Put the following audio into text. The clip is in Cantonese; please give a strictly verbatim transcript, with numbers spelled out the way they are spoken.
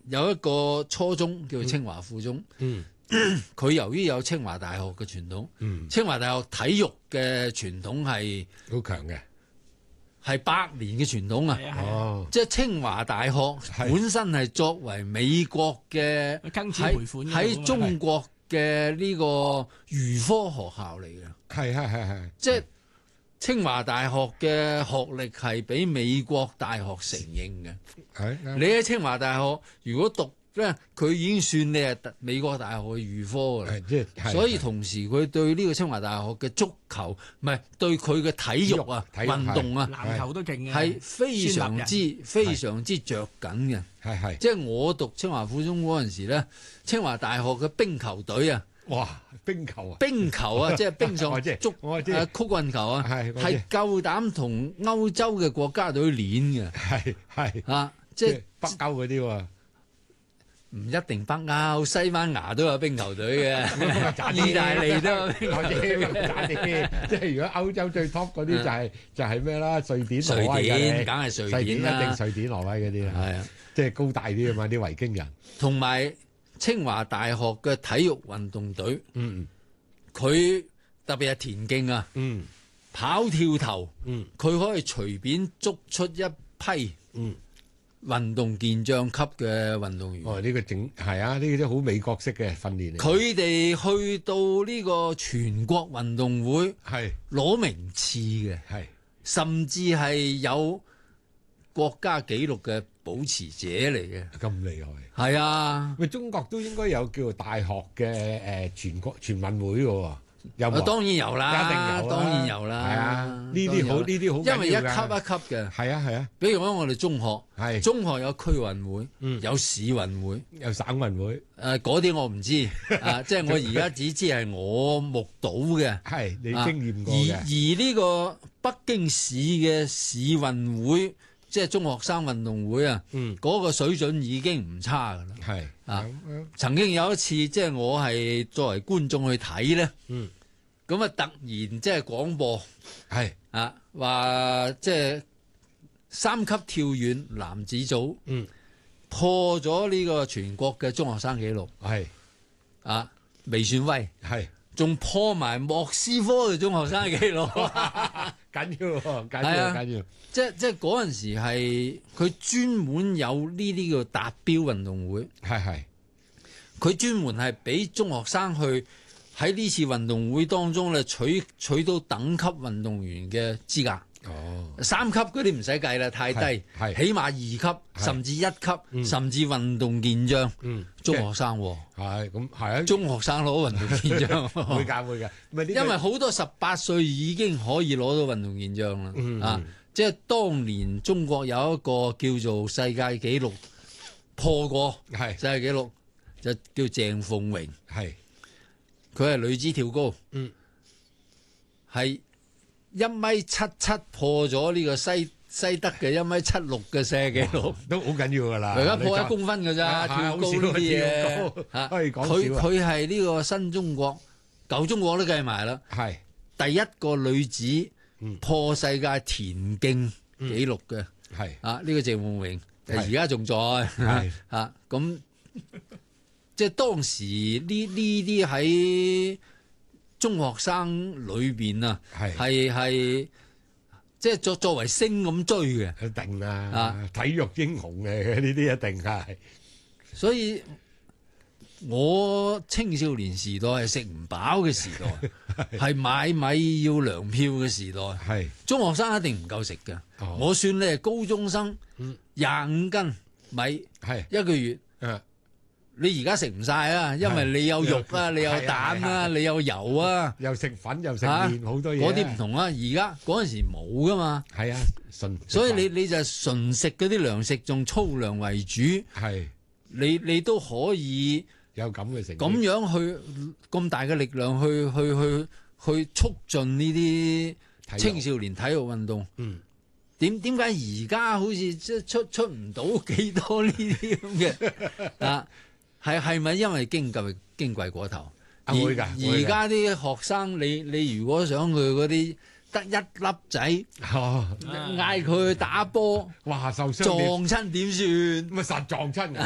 有一個初中叫做清華附中， 嗯， 佢由於有清華大學嘅傳統， 嗯， 清華大學體育嘅傳統係好強嘅， 係百年嘅傳統啊！ 係啊係啊， 哦， 即係清華大學本身係作為美國嘅庚子賠款嘅喺中國嘅呢個預科學校嚟嘅， 係係係係， 即係清華大學嘅學歷係俾美國大學承認嘅。 係你喺清華大學如果讀咧，佢已經算你係美國大學嘅預科㗎啦。 係即係， 所以同時佢對呢個清華大學嘅足球，唔係對佢嘅體育啊、 體育運動啊， 籃球都勁嘅， 係非常之非常之着緊嘅。 係係， 即係我讀清華附中嗰陣時咧，清華大學嘅冰球隊啊， 哇，冰球啊， 冰球啊，即係冰上我知足我知誒曲棍球啊， 係我知係夠膽同歐洲嘅國家隊練嘅係係， 啊！即係北歐嗰啲喎。 唔一定北歐，西班牙都有冰球隊嘅， 渣啲意大利都有冰球我知隊咁渣啲，即係如果歐洲最 top 嗰啲就係就係咩啦？瑞典、挪威瑞典嘅， 梗係瑞瑞典一典啦定瑞典、挪威嗰啲啦， 係啊， 即係高大啲啊嘛，啲維京人。 同埋清華大學嘅體育運動隊， 嗯佢特別係田徑啊， 嗯跑跳投， 嗯佢可以隨便捉出一批嗯， 運動健將級嘅運動員。 哦，呢個整係啊，呢個都好美國式嘅訓練嚟。 佢哋去到呢個全國運動會係攞名次嘅， 係甚至係有國家紀錄嘅保持者嚟嘅。 咁厲害。 係啊， 喂，中國都應該有叫做大學嘅誒全國全運會嘅喎，有冇啊？ 當然有啦， 一定有啦當然有啦。 係啊，呢啲好，呢啲好緊要㗎， 因為一級一級嘅。 係啊係啊， 比如講我哋中學， 係中學有區運會， 嗯有市運會， 有省運會， 誒嗰啲我唔知，啊，即係我而家只知係我目睹嘅。 係你啊經驗過而嘅。 而呢個北京市嘅市運會，即係中學生運動會啊， 嗯， 嗰個水準已經唔差㗎啦。 係啊咁樣曾經有一次，即係我係作為觀眾去睇咧， 嗯， 咁啊突然即係廣播係啊，話即係三級跳遠男子組， 嗯， 破咗呢個全國嘅中學生紀錄係啊，未算威， 係仲破埋莫斯科嘅中學生紀錄。 緊要喎，緊係啊要緊要， 即即係嗰陣時係佢專門有呢啲叫達標運動會， 係係佢專門係俾中學生去喺呢次運動會當中咧取取到等級運動員嘅資格。 哦， 三級嗰啲唔使計啦，太低， 係係起碼二級甚至一級， 嗯甚至運動健將。 嗯， 中學生喎， 係咁係啊， 中學生攞運動健將喎， 會㗎會㗎，唔係呢個因為好多十八歲已經可以攞到運動健將啦。 嗯啊，即係當年中國有一個叫做世界紀錄破過係世界紀錄，就叫鄭鳳榮， 係佢係女子跳高， 嗯， 係一米七七破咗呢個西西德嘅一米七六嘅世界紀錄。 都好緊要㗎啦。 而家破一你公分㗎咋， 啊跳高好少呢啲跳嘢高嚇可以講佢少啊佢係呢個新中國、舊中國都計埋啦， 係第一個女子嗯破世界田徑紀錄嘅係啊！呢個鄭鳳榮係而家仲在係啊咁，即係當時呢呢啲喺中學生裏邊啊， 係係係即係作作為星咁追嘅。 一定啦啊， 體育英雄嘅呢啲一定係所以我青少年時代係食唔飽嘅時代，係買米要糧票嘅時代。 係中學生一定唔夠食嘅。 哦我算你係高中生嗯， 廿五斤米係一個月， 啊你而家食唔晒啊，因為你有肉啊，你有蛋啊，你有油啊， 又食粉又食嚇麵好多嘢， 嗰啲唔同啊。而家嗰陣時冇噶嘛， 係啊，純所以你你就純食嗰啲糧食，仲粗糧為主， 係你你都可以。 有咁嘅成績咁樣去咁大嘅力量去去去去促進呢啲青少年體育運動， 嗯點點解而家好似即係出出唔到幾多呢啲咁嘅啊？係係咪因為經濟矜貴過頭？而會㗎會㗎而家啲學生，你你如果想佢嗰啲得一粒仔， 哦， 嗌佢去打波哇受傷撞親點算？ 咪實撞親啊！